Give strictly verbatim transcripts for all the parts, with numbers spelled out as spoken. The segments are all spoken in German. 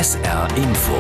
S R Info.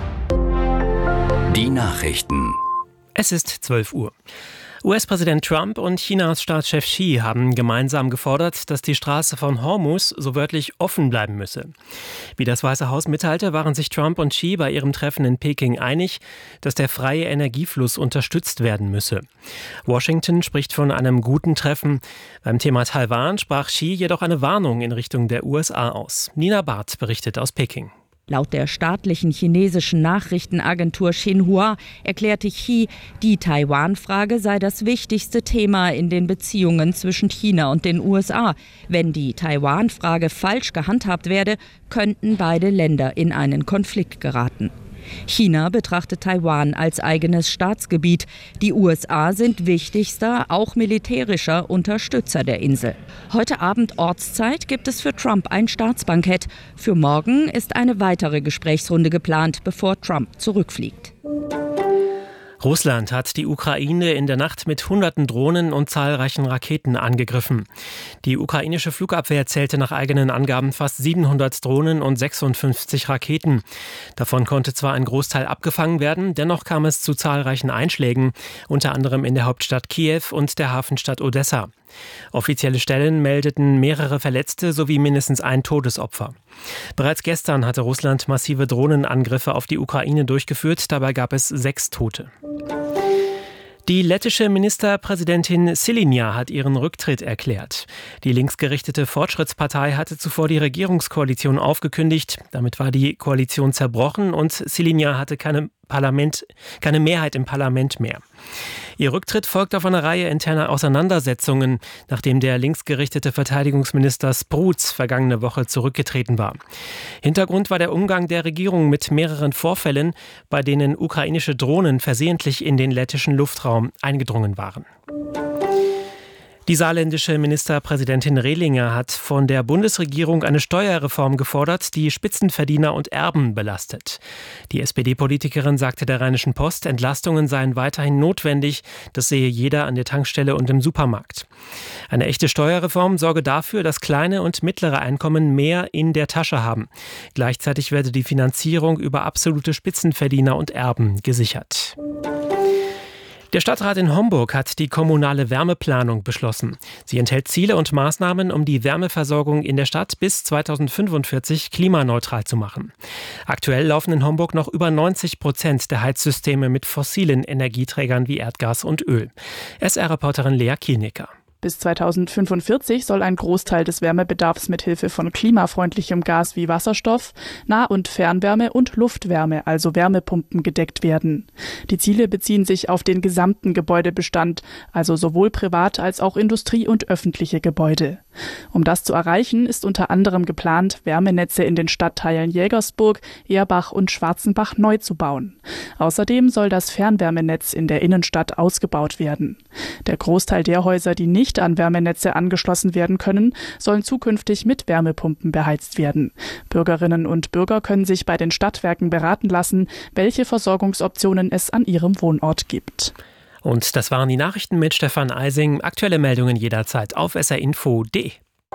Die Nachrichten. Es ist zwölf Uhr. U S-Präsident Trump und Chinas Staatschef Xi haben gemeinsam gefordert, dass die Straße von Hormuz so wörtlich offen bleiben müsse. Wie das Weiße Haus mitteilte, waren sich Trump und Xi bei ihrem Treffen in Peking einig, dass der freie Energiefluss unterstützt werden müsse. Washington spricht von einem guten Treffen. Beim Thema Taiwan sprach Xi jedoch eine Warnung in Richtung der U S A aus. Nina Barth berichtet aus Peking. Laut der staatlichen chinesischen Nachrichtenagentur Xinhua erklärte Xi, die Taiwan-Frage sei das wichtigste Thema in den Beziehungen zwischen China und den U S A. Wenn die Taiwan-Frage falsch gehandhabt werde, könnten beide Länder in einen Konflikt geraten. China betrachtet Taiwan als eigenes Staatsgebiet. Die U S A sind wichtigster, auch militärischer Unterstützer der Insel. Heute Abend Ortszeit gibt es für Trump ein Staatsbankett. Für morgen ist eine weitere Gesprächsrunde geplant, bevor Trump zurückfliegt. Russland hat die Ukraine in der Nacht mit hunderten Drohnen und zahlreichen Raketen angegriffen. Die ukrainische Flugabwehr zählte nach eigenen Angaben fast siebenhundert Drohnen und sechsundfünfzig Raketen. Davon konnte zwar ein Großteil abgefangen werden, dennoch kam es zu zahlreichen Einschlägen, unter anderem in der Hauptstadt Kiew und der Hafenstadt Odessa. Offizielle Stellen meldeten mehrere Verletzte sowie mindestens ein Todesopfer. Bereits gestern hatte Russland massive Drohnenangriffe auf die Ukraine durchgeführt, dabei gab es sechs Tote. Die lettische Ministerpräsidentin Syriza hat ihren Rücktritt erklärt. Die linksgerichtete Fortschrittspartei hatte zuvor die Regierungskoalition aufgekündigt. Damit war die Koalition zerbrochen und Syriza hatte keine, Parlament, keine Mehrheit im Parlament mehr. Ihr Rücktritt folgt auf eine Reihe interner Auseinandersetzungen, nachdem der linksgerichtete Verteidigungsminister Sprutz vergangene Woche zurückgetreten war. Hintergrund war der Umgang der Regierung mit mehreren Vorfällen, bei denen ukrainische Drohnen versehentlich in den lettischen Luftraum eingedrungen waren. Die saarländische Ministerpräsidentin Rehlinger hat von der Bundesregierung eine Steuerreform gefordert, die Spitzenverdiener und Erben belastet. Die S P D-Politikerin sagte der Rheinischen Post, Entlastungen seien weiterhin notwendig, das sehe jeder an der Tankstelle und im Supermarkt. Eine echte Steuerreform sorge dafür, dass kleine und mittlere Einkommen mehr in der Tasche haben. Gleichzeitig werde die Finanzierung über absolute Spitzenverdiener und Erben gesichert. Der Stadtrat in Homburg hat die kommunale Wärmeplanung beschlossen. Sie enthält Ziele und Maßnahmen, um die Wärmeversorgung in der Stadt bis zweitausendfünfundvierzig klimaneutral zu machen. Aktuell laufen in Homburg noch über neunzig Prozent der Heizsysteme mit fossilen Energieträgern wie Erdgas und Öl. S R-Reporterin Lea Kielnicker. Bis zweitausendfünfundvierzig soll ein Großteil des Wärmebedarfs mit Hilfe von klimafreundlichem Gas wie Wasserstoff, Nah- und Fernwärme und Luftwärme, also Wärmepumpen, gedeckt werden. Die Ziele beziehen sich auf den gesamten Gebäudebestand, also sowohl privat als auch Industrie- und öffentliche Gebäude. Um das zu erreichen, ist unter anderem geplant, Wärmenetze in den Stadtteilen Jägersburg, Erbach und Schwarzenbach neu zu bauen. Außerdem soll das Fernwärmenetz in der Innenstadt ausgebaut werden. Der Großteil der Häuser, die nicht an Wärmenetze angeschlossen werden können, sollen zukünftig mit Wärmepumpen beheizt werden. Bürgerinnen und Bürger können sich bei den Stadtwerken beraten lassen, welche Versorgungsoptionen es an ihrem Wohnort gibt. Und das waren die Nachrichten mit Stefan Eising. Aktuelle Meldungen jederzeit auf s r info punkt d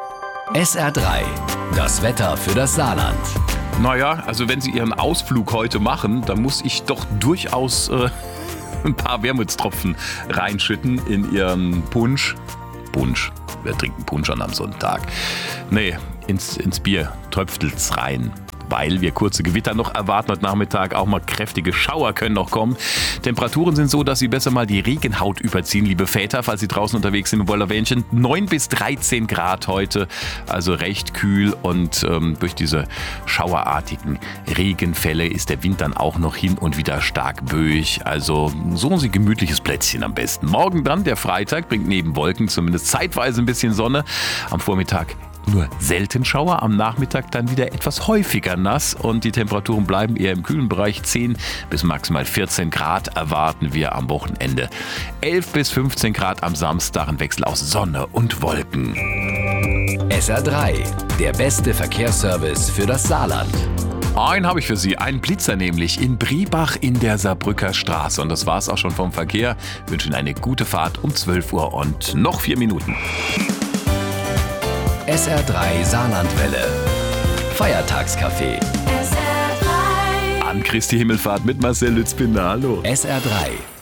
e. S R drei, das Wetter für das Saarland. Naja, also wenn Sie Ihren Ausflug heute machen, dann muss ich doch durchaus äh, ein paar Wermutstropfen reinschütten in Ihren Punsch. Punsch. Wer trinkt einen Punsch an am Sonntag? Nee, ins, ins Bier tröpfelt's rein. Weil wir kurze Gewitter noch erwarten heute Nachmittag, auch mal kräftige Schauer können noch kommen. Temperaturen sind so, dass Sie besser mal die Regenhaut überziehen, liebe Väter, falls Sie draußen unterwegs sind im Wollerwähnchen. neun bis dreizehn Grad heute, also recht kühl und ähm, durch diese schauerartigen Regenfälle ist der Wind dann auch noch hin und wieder stark böig. Also suchen Sie gemütliches Plätzchen am besten. Morgen dann, der Freitag, bringt neben Wolken zumindest zeitweise ein bisschen Sonne. Am Vormittag nur selten Schauer, am Nachmittag dann wieder etwas häufiger nass und die Temperaturen bleiben eher im kühlen Bereich. zehn bis maximal vierzehn Grad erwarten wir am Wochenende. elf bis fünfzehn Grad am Samstag, ein Wechsel aus Sonne und Wolken. S R drei, der beste Verkehrsservice für das Saarland. Einen habe ich für Sie, einen Blitzer nämlich in Briebach in der Saarbrücker Straße. Und das war's auch schon vom Verkehr. Ich wünsche Ihnen eine gute Fahrt um zwölf Uhr und noch vier Minuten. S R drei Saarlandwelle. Feiertagscafé. S R drei Christi Himmelfahrt mit Marcel Lützbinder. Hallo. S R drei